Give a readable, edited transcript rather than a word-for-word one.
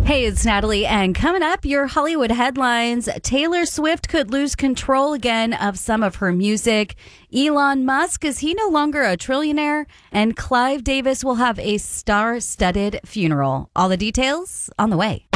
Hey, it's Natalie, and coming up, your Hollywood headlines. Taylor Swift could lose control again of some of her music. Elon Musk, is he no longer a trillionaire? And Clive Davis will have a star-studded funeral. All the details on the way.